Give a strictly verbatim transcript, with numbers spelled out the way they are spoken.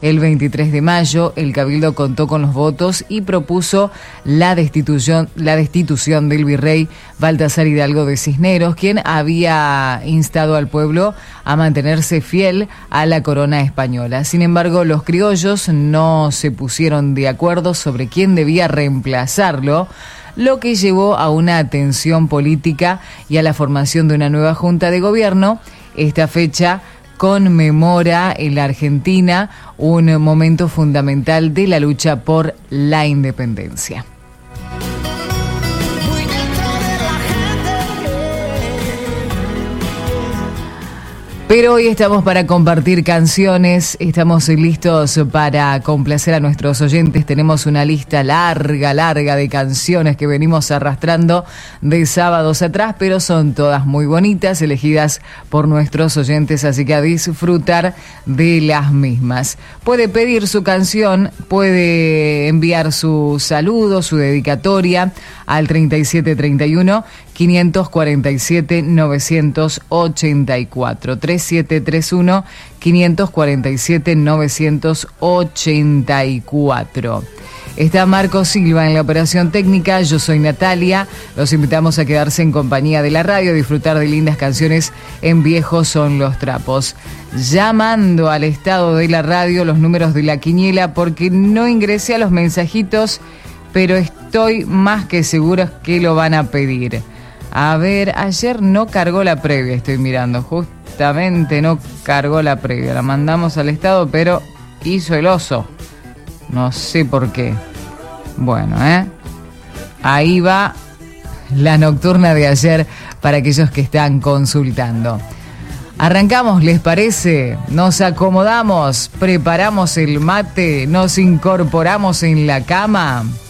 El veintitrés de mayo, el Cabildo contó con los votos y propuso la destitución, la destitución del virrey Baltasar Hidalgo de Cisneros, quien había instado al pueblo a mantenerse fiel a la corona española. Sin embargo, los criollos no se pusieron de acuerdo sobre quién debía reemplazarlo, lo que llevó a una tensión política y a la formación de una nueva junta de gobierno. Esta fecha conmemora en la Argentina un momento fundamental de la lucha por la independencia. Pero hoy estamos para compartir canciones, estamos listos para complacer a nuestros oyentes. Tenemos una lista larga, larga de canciones que venimos arrastrando de sábados atrás, pero son todas muy bonitas, elegidas por nuestros oyentes, así que a disfrutar de las mismas. Puede pedir su canción, puede enviar su saludo, su dedicatoria al treinta y siete treinta y uno, quinientos cuarenta y siete, novecientos ochenta y cuatro. tres siete tres uno, quinientos cuarenta y siete, novecientos ochenta y cuatro. Está Marco Silva en la operación técnica, yo soy Natalia. Los invitamos a quedarse en compañía de la radio, a disfrutar de lindas canciones en Viejos son los trapos. Llamando al estado de la radio los números de la quiniela, porque no ingresé a los mensajitos, pero estoy más que seguro que lo van a pedir. A ver, ayer no cargó la previa, estoy mirando, justamente no cargó la previa. La mandamos al estado, pero hizo el oso. No sé por qué. Bueno, ¿eh? Ahí va la nocturna de ayer para aquellos que están consultando. Arrancamos, ¿les parece? Nos acomodamos, preparamos el mate, nos incorporamos en la cama.